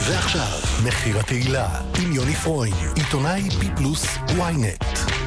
ועכשיו, מחיר התהילה עם יוני פרוין, עיתונאי בי פלוס וויינט.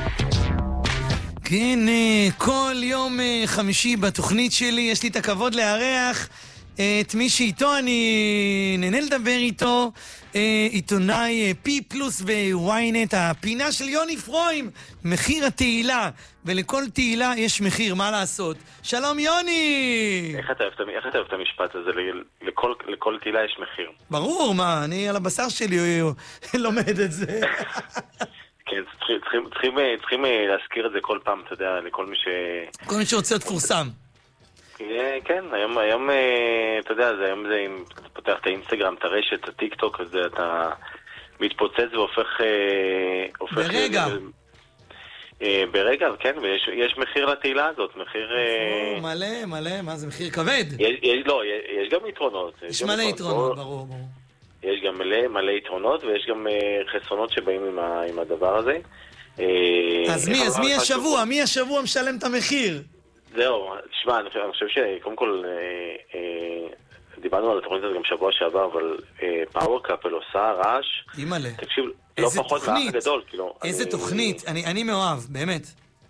כן, כל יום חמישי בתוכנית שלי יש לי את הכבוד לארח את מי שאיתו אני נהנה לדבר איתו, עיתונאי פי פלוס וויינט, הפינה של יוני פרוין, מחיר התהילה, ולכל תהילה יש מחיר, מה לעשות? שלום יוני! איך אתה אוהב את המשפט הזה? לכל תהילה יש מחיר. ברור, מה, אני על הבשר שלי לומד את זה. כן, צריכים להזכיר את זה כל פעם, אתה יודע, לכל מי כל מי שרוצה להיות פורסם. כן, היום, אתה יודע, היום זה, אם אתה פותח את האינסטגרם, את הרשת, את הטיק טוק, אז אתה מתפוצץ והופך... ברגע. ברגע, כן, ויש מחיר לתהילה הזאת, מחיר... מלא, מה זה מחיר כבד? לא, יש גם יתרונות. יש מלא יתרונות, ברור. יש גם מלא יתרונות, ויש גם חסרונות שבאים עם הדבר הזה. אז מי השבוע משלם את המחיר? זהו, תשמע, אני חושב שקודם כל דיברנו על התוכנית הזאת גם שבוע שעבר, אבל פאוור קאפל עושה רעש. אימא'לה. תקשיב, לא פחות מהאח גדול. איזה תוכנית, אני מאוהב, באמת.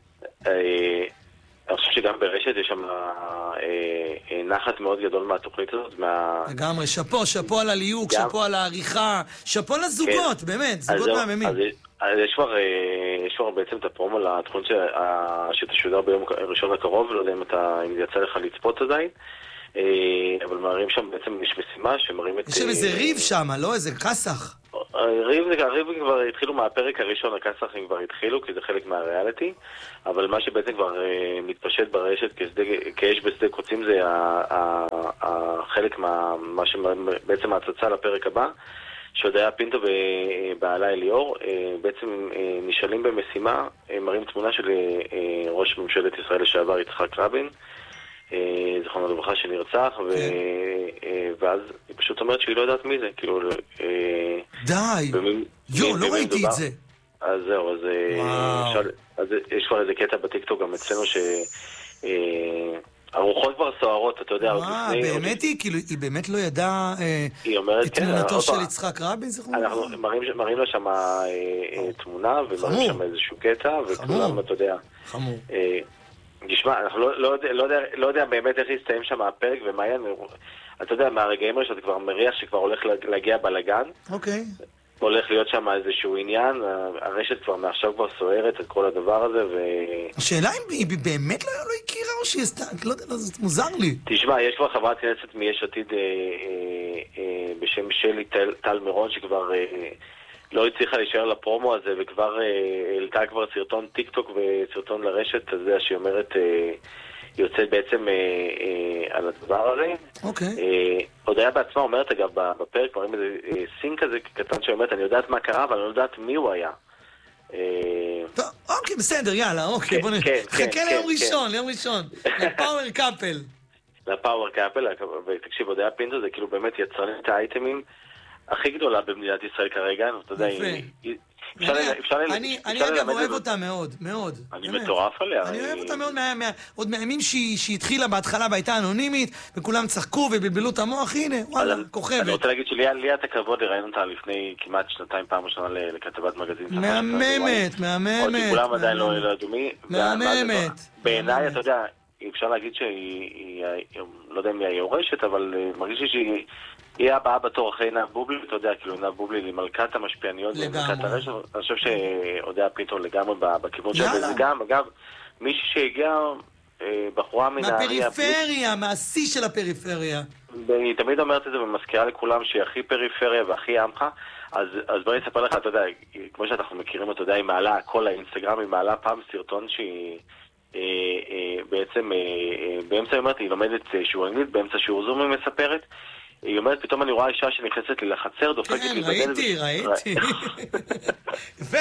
אני חושב שגם ברשת יש שם נחת מאוד גדול מהתוכנית הזאת. לגמרי, שפו על הליוק, שפו על העריכה, שפו לזוגות, באמת, זוגות מהממים. אז יש כבר בעצם את הפרומו לתוכנית שתשודר ביום ראשון הקרוב, לא יודע אם יצא לך לצפות עדיין, אבל מראים שם בעצם יש משימה שמראים את... יש שם איזה ריב שם, לא? איזה קסח. הריב כבר התחילו מהפרק הראשון, הקסח הם כבר התחילו, כי זה חלק מהריאליטי, אבל מה שבעצם כבר מתפשט ברשת כאש בשדה קוצים זה החלק מה שבעצם ההצצה לפרק הבא, שהודיה פינטו ובעלה אליאור בעצם נשאלים במשימה, מראים תמונה של ראש ממשלת ישראל לשעבר יצחק רבין, זכרונו לברכה, שנרצח, ואז היא פשוט אומרת שהיא לא יודעת מי זה, כאילו... די! לא ראיתי את זה. אז זהו, אז יש כבר איזה קטע בטיקטוק גם אצלנו הרוחות כבר סוערות, אתה יודע. באמת היא? כאילו, היא באמת לא ידעה את תמונתו של יצחק רבין? אנחנו מראים לה שם תמונה, ומראים שם איזשהו קטע, וכולם, אתה יודע... חמור. תשמע, אנחנו לא יודע באמת איך יסתיים שם הפרק, ומה היה, אתה יודע, מהרגעים שאתה כבר מריח שכבר הולך להגיע בלגן. אוקיי. הולך להיות שם איזשהו עניין, הרשת כבר מעכשיו כבר סוערת את כל הדבר הזה, השאלה אם היא באמת לא הכירה או שהיא עשתה, לא יודע, זה מוזר לי. תשמע, יש כבר חברת כנסת מיש עתיד בשם שלי טל מירון, שכבר לא הצליחה להישאר לפרומו הזה, וכבר העלתה כבר סרטון טיק טוק וסרטון לרשת הזה, שהיא אומרת, יוצאת בעצם על הדבר הזה. אוקיי. הודיה בעצמה אומרת, אגב, בפרק, מראים איזה סין כזה קטן שאומרת, אני יודעת מה קרה, אבל אני לא יודעת מי הוא היה. טוב, אוקיי, בסדר, יאללה, אוקיי, בוא נחכה ליום ראשון, לפאוור קאפל. לפאוור קאפל, ותקשיב, הודיה פינטו זה כאילו באמת יצרנית את האייטמים הכי גדולה במדינת ישראל כרגע, אתה יודע, אני אגב אוהב אותה מאוד, מאוד. אני מטורף עליה. אני אוהב אותה מאוד, עוד מהימים שהיא התחילה בהתחלה והייתה אנונימית, וכולם צחקו ובלבלו את המוח, הנה, וואלה, כוכבת. אני רוצה להגיד שלי את הכבוד לראיין אותה לפני כמעט שנתיים, פעם ראשונה לכתבת מגזין. מהממת. עוד שכולם עדיין לא ידעו מי. מהממת. בעיניי, אתה יודע, אפשר להגיד שהיא, לא יודע אם היא היורשת, אבל מרגיש לי שהיא... היא הבאה בתור אחרי עינת בובלי, אתה יודע, כאילו עינת בובלי היא מלכת המשפיעניות, מלכת הרשת, אני חושב שהודיה פינטו לגמרי בכיוון שלה, וזה גם, אגב, מישהי שהגיע, בחורה מהפריפריה, מהשיא של הפריפריה. היא תמיד אומרת את זה ומזכירה לכולם שהיא הכי פריפריה והכי עמך, אז בואי נספר לך, אתה יודע, כמו שאנחנו מכירים, אתה יודע, היא מעלה כל האינסטגרם, היא מעלה פעם סרטון שהיא בעצם, באמצע אומרת, היא לומדת שיעור אנגלית, באמצע שיעור זום היא מספרת, היא אומרת, פתאום אני רואה אישה שנכנסת לי לחצר, דופקת לי בדלת. כן, ראיתי. יפה.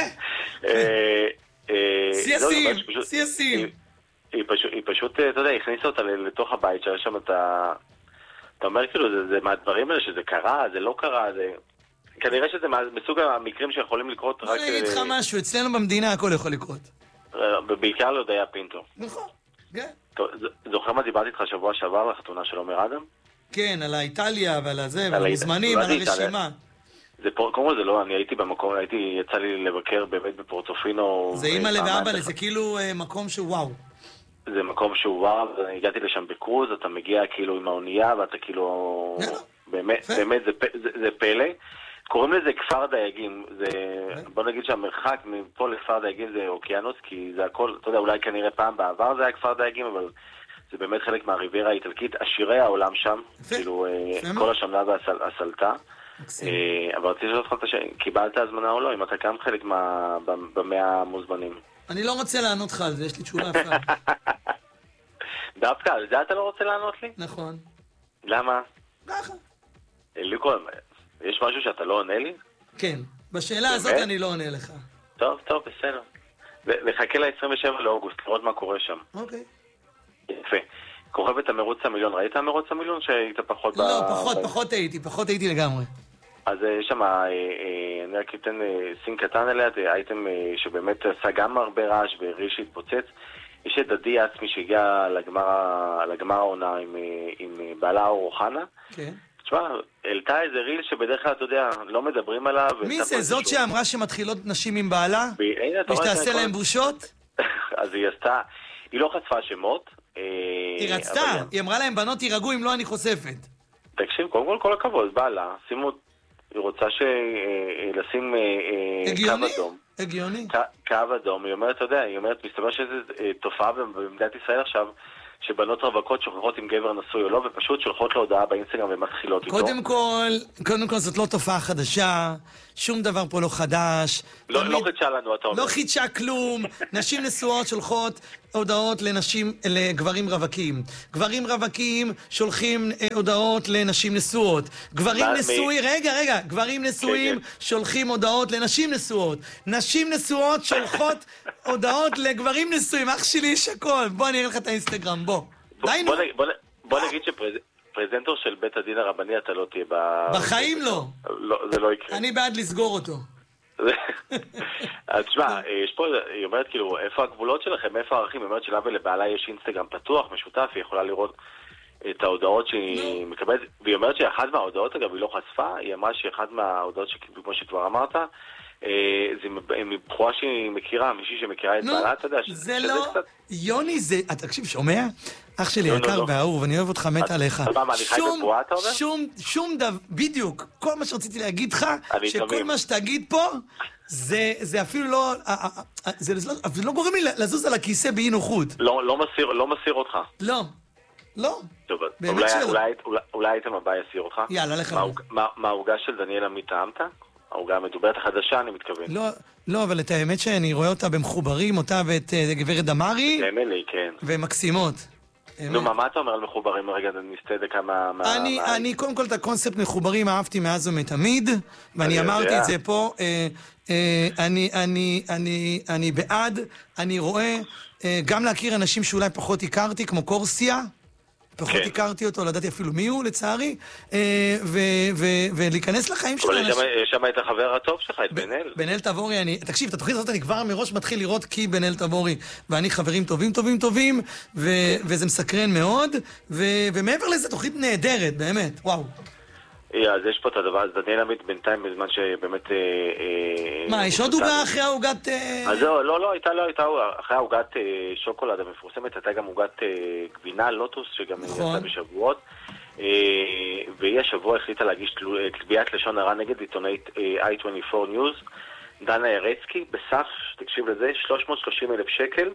סייסים. היא פשוט, אתה יודע, הכניסה אותה לתוך הבית שלה, שם אתה אומר, כאילו, זה מהדברים האלה שזה קרה, זה לא קרה, זה... כנראה שזה מסוג המקרים שיכולים לקרות רק... אני אגיד לך משהו, אצלנו במדינה הכל יכול לקרות. בעיקר להודיה פינטו. נכון, כן. זוכר מה דיברתי איתך שבוע שעבר לחתונה של עומר אדם? כן, על האיטליה ועל הזה, ועל המוזמנים, על הרשימה. קודם כל זה לא, אני הייתי במקום, יצא לי לבקר באמת בפורטופינו. זה אימא ואבא, זה כאילו מקום שהוא וואו. זה מקום שהוא וואו, אני הגעתי לשם בקרוז, אתה מגיע כאילו עם האונייה, ואתה כאילו... באמת, זה פלא. קוראים לזה כפר דייגים, בוא נגיד שהמרחק מפה לכפר דייגים זה אוקיינוס, כי זה הכל, אתה יודע, אולי כנראה פעם בעבר זה היה כפר דייגים, אבל זה באמת חלק מהריביירה האיטלקית, עשירי העולם שם, כאילו כל השמלה והסלטה. אבל רציתי לשאול אותך, קיבלת הזמנה או לא, אם אתה גם חלק במאה המוזמנים. אני לא רוצה לענות לך על זה, יש לי תשובה יפה. דווקא, על זה אתה לא רוצה לענות לי? נכון. למה? ככה. ליקו, יש משהו שאתה לא עונה לי? כן, בשאלה הזאת אני לא עונה לך. טוב, בסדר. נחכה ל-27 לאוגוסט, לראות מה קורה שם. אוקיי. יפה. כוכבת המרוץ המיליון, ראית המרוץ המיליון שהיית פחות? לא, פחות הייתי לגמרי. אז יש שם, אני רק אתן סין קטן אליה, זה אייטם שבאמת עשה גם הרבה רעש והרעיש להתפוצץ. יש את עדי עצמי שהגיע לגמר העונה עם בעלה אור אוחנה. כן. תשמע, העלתה איזה ריל שבדרך כלל, אתה יודע, לא מדברים עליו. מי זה? זאת שאמרה שמתחילות נשים עם בעלה? ושתעשה להם בושות? אז היא עשתה, היא לא חשפה שמות. היא רצתה, היא אמרה להם, בנות תירגעו אם לא אני חושפת. תקשיב, קודם כל הכבוד, בעלה, שימו, היא רוצה לשים קו אדום. הגיוני. קו אדום, היא אומרת, אתה יודע, היא אומרת, מסתבר שזו תופעה במדינת ישראל עכשיו, שבנות רווקות שוכחות עם גבר נשוי או לא, ופשוט שולחות להודעה באינסטגרם ומתחילות איתו. קודם כל זאת לא תופעה חדשה, שום דבר פה לא חדש. לא חידשה לנו, אתה אומר. לא חידשה כלום. נשים נשואות שולחות הודעות לגברים רווקים. גברים רווקים שולחים הודעות לנשים נשואות. גברים נשואים שולחים הודעות לנשים נשואות. נשים נשואות שולחות הודעות לגברים נשואים. אח שלי יש הכל. בוא אני אראה לך את האינסטגרם, בוא. בוא נגיד שפרזנטור של בית הדין הרבני אתה לא תהיה בחיים לא. זה לא יקרה. אני בעד לסגור אותו. אז תשמע, יש פה, היא אומרת כאילו, איפה הגבולות שלכם, איפה הערכים? היא אומרת שלה ולבעלה יש אינסטגרם פתוח, משותף, היא יכולה לראות את ההודעות שהיא מקבלת, והיא אומרת שאחת מההודעות, אגב, היא לא חשפה, היא אמרה שאחת מההודעות, כמו שכבר אמרת, זה מבחורה שהיא מכירה, מישהי שמכירה את בעלה, אתה יודע, זה לא, יוני זה, תקשיב, שומע? אח שלי יקר ואהוב, אני אוהב אותך, מת עליך. שום דבר, בדיוק, כל מה שרציתי להגיד לך, שכל מה שתגיד פה, זה אפילו לא, זה לא גורם לי לזוז על הכיסא באי נוחות. לא מסיר אותך. לא. אולי הייתם הבא יסיר אותך? יאללה, לך. מהעוגה של דניאל עמית טעמת? העוגה המדוברת החדשה, אני מתכוון. לא, אבל את האמת שאני רואה אותה במחוברים, אותה ואת גברת דמרי. כן. ומקסימות. נו, מה אתה אומר על מחוברים? רגע, נסתה דקה מה... אני קודם כל את הקונספט מחוברים אהבתי מאז ומתמיד, ואני אמרתי את זה פה, אני בעד, אני רואה גם להכיר אנשים שאולי פחות הכרתי, כמו קורסיה, פחות הכרתי אותו, לא ידעתי אפילו מי הוא, לצערי, ולהיכנס לחיים של אנשים. יש שם את החבר הטוב שלך, את בן-אל. בן-אל תבורי, תקשיב, את התוכנית הזאת אני כבר מראש מתחיל לראות כי בן-אל תבורי ואני חברים טובים, וזה מסקרן מאוד, ומעבר לזה תוכנית נהדרת, באמת, וואו. אז יש פה את הדבר, אז דניאל עמית בינתיים בזמן שבאמת... מה, יש עוד עוגה אחרי העוגת... אז לא, הייתה אחרי העוגת שוקולד המפורסמת, הייתה גם עוגת גבינה, לוטוס, שגם יצאה בשבועות, והיא השבוע החליטה להגיש תביעת לשון הרע נגד עיתונאית i24 News, דנה ירצקי, בסך, תקשיב לזה, 330,000 שקל,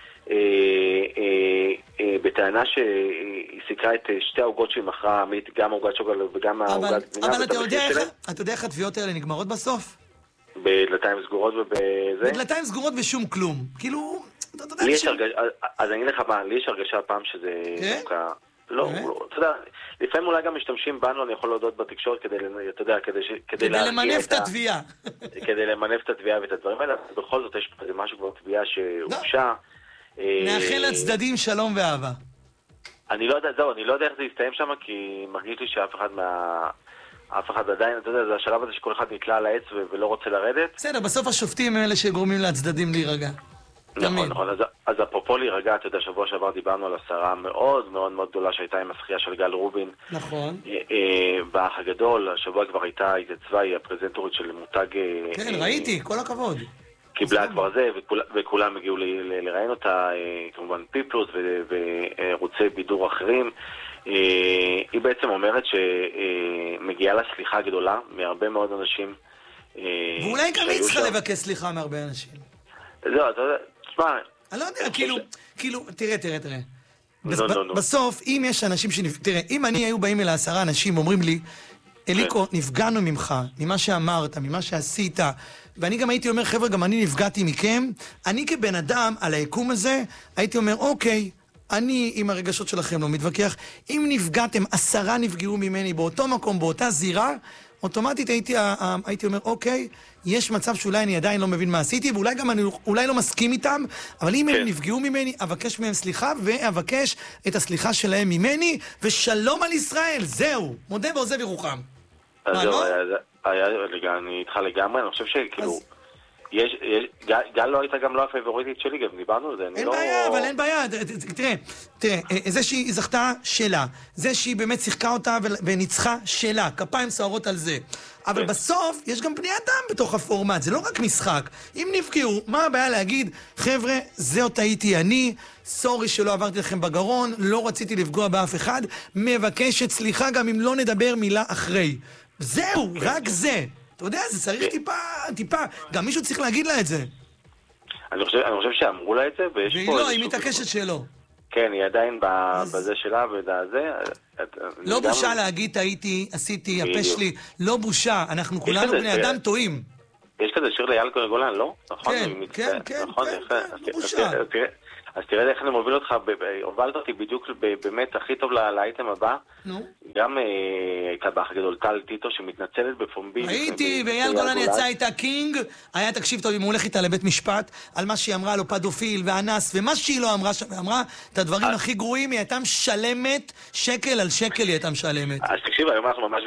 בטענה שהיא סיכרה את שתי העוגות שהיא מכרה, גם העוגת שוקולד וגם העוגת גבינה. אבל אתה יודע איך התביעות האלה נגמרות בסוף? בדלתיים סגורות ובזה? בדלתיים סגורות ושום כלום. כאילו, לי יש הרגשה, אז אני אגיד לך מה, לי יש הרגשה פעם שזה... לא, אתה יודע, לפעמים אולי גם משתמשים בנו, אני יכול להודות בתקשורת כדי, אתה יודע, כדי למנף את התביעה. כדי למנף את התביעה ואת הדברים האלה, בכל זאת יש פה איזה משהו כבר תביעה שהוגשה. נאחל לצדדים שלום ואהבה. אני לא יודע איך זה יסתיים שם, כי מרגיש לי אף אחד עדיין, אתה יודע, זה השלב הזה שכל אחד נקלע על העץ ולא רוצה לרדת. בסדר, בסוף השופטים הם אלה שגורמים לצדדים להירגע. נכון. אז אפרופו להירגע, אתה יודע, שבוע שעבר דיברנו על הסערה מאוד מאוד מאוד גדולה שהייתה עם הזכייה של גל רובין. נכון. באח הגדול, השבוע כבר התייצבה, היא הפרזנטורית של מותג... כן, ראיתי, כל הכבוד. קיבלה כבר זה, וכולם הגיעו לראיין אותה, כמובן פיפלוס וערוצי בידור אחרים. היא בעצם אומרת שמגיעה לה סליחה גדולה מהרבה מאוד אנשים. ואולי גם היא צריכה לבקש סליחה מהרבה אנשים. לא, אתה יודע, תשמע... אני לא יודע, כאילו, תראה. בסוף, אם יש אנשים תראה, אם אני היו באים אל 10 אנשים ואומרים לי, אליקו, נפגענו ממך, ממה שאמרת, ממה שעשית, ואני גם הייתי אומר, חבר'ה, גם אני נפגעתי מכם, אני כבן אדם, על היקום הזה, הייתי אומר, אוקיי, אני עם הרגשות שלכם לא מתווכח, אם נפגעתם, 10 נפגעו ממני באותו מקום, באותה זירה, אוטומטית הייתי אומר, אוקיי, יש מצב שאולי אני עדיין לא מבין מה עשיתי, ואולי גם אני אולי לא מסכים איתם, אבל אם הם נפגעו ממני, אבקש מהם סליחה, ואבקש את הסליחה שלהם ממני, ושלום על ישראל, זהו, מודה ועוזב ירוחם. אז זהו, אני איתך לגמרי, אני חושב שכאילו... גל לא הייתה גם לא הפייבוריטית שלי, גם דיברנו על זה, אין בעיה, אבל אין בעיה, תראה, זה שהיא זכתה שלה, זה שהיא באמת שיחקה אותה וניצחה שלה, כפיים סוערות על זה, אבל בסוף יש גם בני אדם בתוך הפורמט, זה לא רק משחק. אם נפגעו, מה הבעיה להגיד, חבר'ה, זהו טעיתי אני, סורי שלא עברתי לכם בגרון, לא רציתי לפגוע באף אחד, מבקשת סליחה גם אם לא נדבר מילה אחרי. זהו, רק זה. אתה יודע, זה צריך טיפה, גם מישהו צריך להגיד לה את זה. אני חושב שאמרו לה את זה, ויש פה... והיא לא, היא מתעקשת שלא. כן, היא עדיין בזה שלה ובזה. לא בושה להגיד, הייתי, עשיתי, הפה שלי, לא בושה, אנחנו כולנו בני אדם טועים. יש כזה שיר לאייל גולן, לא? כן, לא בושה. אז תראה איך אני מוביל אותך, הובלת אותי בדיוק באמת הכי טוב לאייטם הבא. גם הייתה באח הגדול טל טיטו שמתנצלת בפומבי. הייתי, ואייל גולן יצא איתה קינג, היה תקשיב טוב, אם הוא הולך איתה לבית משפט, על מה שהיא אמרה לו פדופיל ואנס, ומה שהיא לא אמרה את הדברים הכי גרועים, היא הייתה משלמת, שקל על שקל היא הייתה משלמת. אז תקשיב, היום אנחנו ממש